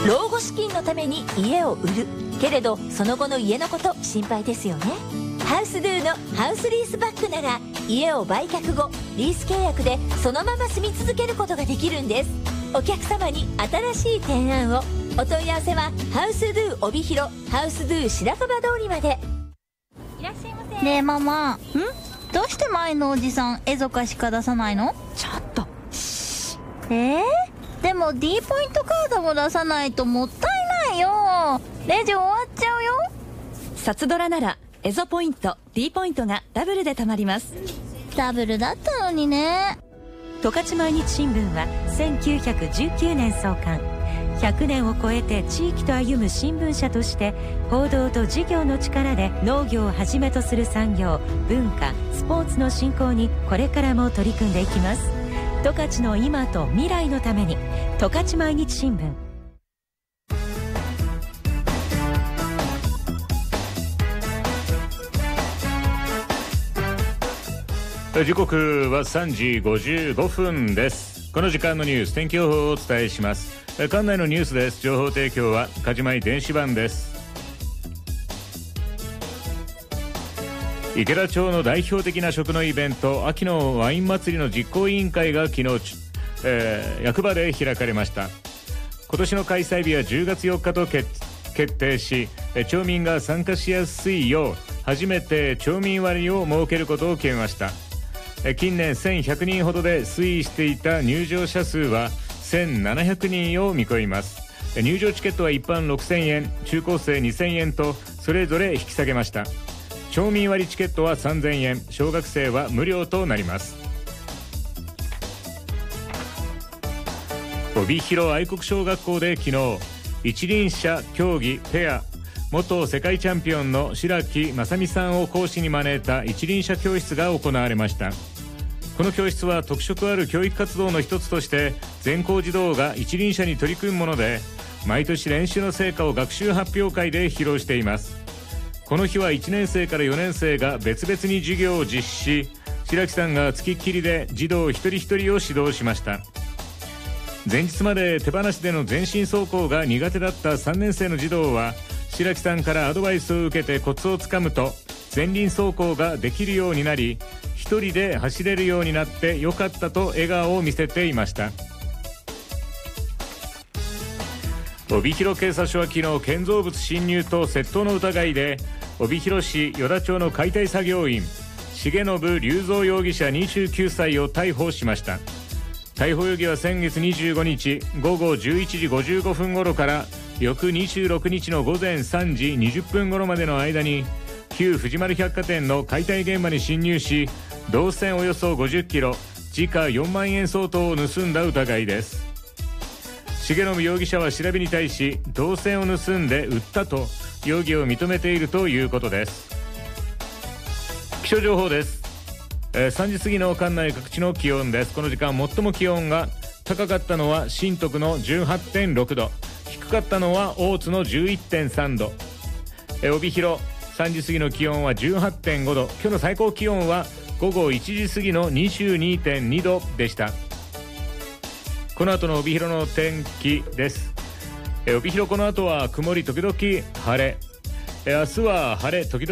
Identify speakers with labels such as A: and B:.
A: 老後資金のために家を売るけれど、その後の家のこと心配ですよね。ハウスドゥのハウスリースバックなら、家を売却後リース契約でそのまま住み続けることができるんです。お客様に新しい提案を。お問い合わせはハウスドゥ帯広ハウスドゥ白樺通りまで。
B: いらっしゃいませ。
C: ねえママ、どうして前のおじさんエゾカしか出さないの？
B: ちょっと
C: でも D ポイントカードも出さないともったいないよ。レジ終わっちゃうよ。
B: 札ドラならエゾポイント D ポイントがダブルで貯まります。
C: ダブルだったのにね。
B: 十勝毎日新聞は1919年創刊。100年を超えて地域と歩む新聞社として、報道と事業の力で農業をはじめとする産業、文化、スポーツの振興にこれからも取り組んでいきます。十勝の今と未来のために、十勝毎日新聞。
D: 時刻は3時55分です。この時間のニュース、天気予報をお伝えします。館内のニュースです。情報提供はかじまい電子版です。池田町の代表的な食のイベント、秋のワイン祭りの実行委員会が昨日、役場で開かれました。今年の開催日は10月4日と決定し、町民が参加しやすいよう初めて町民割を設けることを決めました。近年1100人ほどで推移していた入場者数は1700人を見込みます。入場チケットは一般6000円、中高生2000円とそれぞれ引き下げました。町民割チケットは3000円、小学生は無料となります。帯広愛国小学校で昨日、一輪車競技ペア元世界チャンピオンの白木正美さんを講師に招いた一輪車教室が行われました。この教室は特色ある教育活動の一つとして、全校児童が一輪車に取り組むもので、毎年練習の成果を学習発表会で披露しています。この日は1年生から4年生が別々に授業を実施し、白木さんが付きっきりで児童一人一人を指導しました。前日まで手放しでの全身走行が苦手だった3年生の児童は、白木さんからアドバイスを受けてコツをつかむと、前輪走行ができるようになり、一人で走れるようになってよかったと笑顔を見せていました。帯広警察署は昨日、建造物侵入と窃盗の疑いで帯広市与田町の解体作業員重信隆三容疑者29歳を逮捕しました。逮捕容疑は先月25日午後11時55分頃から翌26日の午前3時20分頃までの間に、旧藤丸百貨店の解体現場に侵入し、銅線およそ50キロ、時価4万円相当を盗んだ疑いです。重信容疑者は調べに対し、銅線を盗んで売ったと容疑を認めているということです。気象情報です。3時過ぎの館内各地の気温です。この時間最も気温が高かったのは新徳の 18.6 度、低かったのは大津の 11.3 度。帯広3時過ぎの気温は 18.5 度。今日の最高気温は午後1時過ぎの 22.2 度でした。この後の帯広の天気です。帯広この後は曇り時々晴れ。明日は晴れ時々